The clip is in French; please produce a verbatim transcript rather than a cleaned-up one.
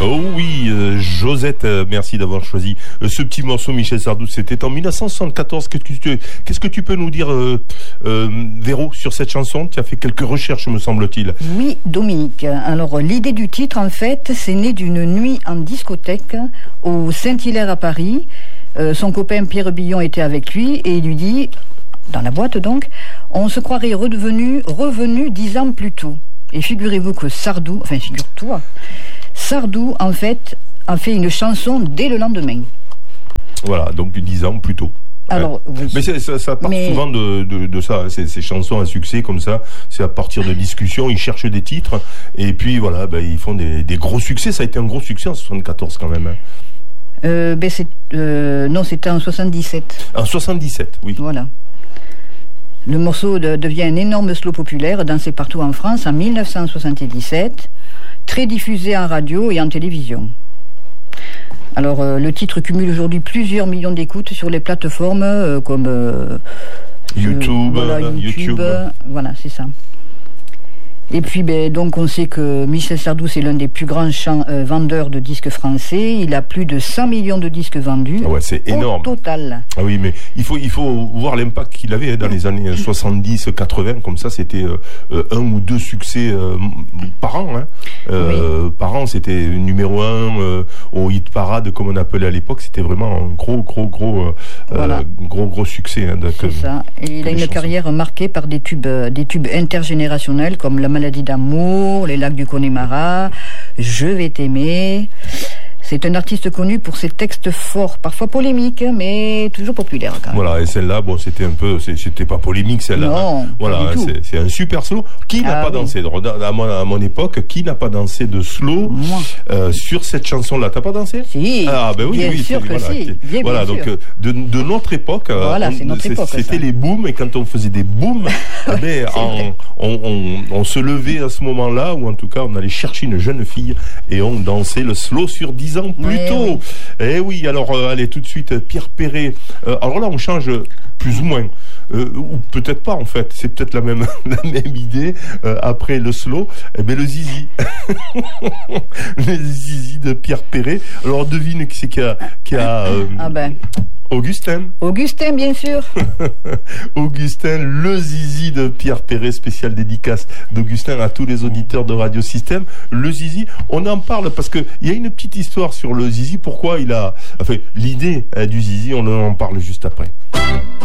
Oh oui, euh, Josette, euh, merci d'avoir choisi euh, ce petit morceau, Michel Sardou. C'était en dix-neuf cent soixante-quatorze. Qu'est-ce que tu, qu'est-ce que tu peux nous dire, euh, euh, Véro, sur cette chanson? Tu as fait quelques recherches, me semble-t-il. Oui, Dominique. Alors, l'idée du titre, en fait, c'est né d'une nuit en discothèque au Saint-Hilaire à Paris. Euh, son copain Pierre Billon était avec lui et il lui dit, dans la boîte donc, on se croirait redevenu, revenu dix ans plus tôt. Et figurez-vous que Sardou, enfin figure-toi, Sardou en fait a fait une chanson dès le lendemain. Voilà, donc dix ans plus tôt. Alors, ouais. Oui. Mais c'est, ça, ça part Mais... souvent de, de, de ça, ces, ces chansons à succès comme ça, c'est à partir de discussions, ils cherchent des titres, et puis voilà, ben, ils font des, des gros succès. Ça a été un gros succès en soixante-quatorze quand même. Hein. Euh, ben c'est, euh, non, c'était en soixante-dix-sept. En soixante-dix-sept, oui. Voilà. Le morceau de, devient un énorme slow populaire, dansé partout en France en dix-neuf cent soixante-dix-sept, très diffusé en radio et en télévision. Alors, euh, le titre cumule aujourd'hui plusieurs millions d'écoutes sur les plateformes euh, comme euh, YouTube, euh, voilà, YouTube, YouTube. Euh, voilà, c'est ça. Et puis, ben, donc, on sait que Michel Sardou, c'est l'un des plus grands chants, euh, vendeurs de disques français. Il a plus de cent millions de disques vendus. Ah ouais, c'est énorme. Au total. Ah oui, mais il faut, il faut voir l'impact qu'il avait dans les années soixante-dix quatre-vingts. Comme ça, c'était euh, un ou deux succès euh, par an. Hein. Euh, oui. Par an, c'était numéro un euh, au hit parade, comme on appelait à l'époque. C'était vraiment un gros, gros, gros, euh, voilà. gros, gros succès. Hein, c'est ça. Et il a une chansons. carrière marquée par des tubes, des tubes intergénérationnels comme La Maladie d'amour, Les Lacs du Connemara, Je vais t'aimer. C'est un artiste connu pour ses textes forts, parfois polémiques, mais toujours populaires. Quand même. Voilà, et celle-là, bon, c'était un peu, c'était pas polémique celle-là. Non, hein. Voilà, hein, c'est, c'est un super slow. Qui n'a ah, pas oui. dansé à mon, à mon époque, qui n'a pas dansé de slow euh, sur cette chanson-là? T'as pas dansé? Si. Ah ben oui, bien oui. Sûr que voilà, si. Bien, voilà, bien donc sûr. de, de notre époque, voilà, on, c'est notre époque, c'était ça. les booms, et quand on faisait des booms, eh ben, on, on, on, on se levait à ce moment-là, ou en tout cas, on allait chercher une jeune fille et on dansait le slow sur dix ans plus ouais, tôt. Oui. Eh oui, alors euh, allez tout de suite, Pierre Perret. Euh, alors là, on change plus ou moins, euh, ou peut-être pas en fait. C'est peut-être la même la même idée. Euh, après le slow, eh ben le zizi, le zizi de Pierre Perret. Alors devine qui c'est qui a qui a. Euh, ah ben. Augustin. Augustin, bien sûr. Augustin, le zizi de Pierre Perret, spécial dédicace d'Augustin à tous les auditeurs de Radio Système. Le zizi, on en parle parce que il y a une petite histoire sur le zizi. Pourquoi il a, enfin, l'idée hein, du zizi, on en parle juste après.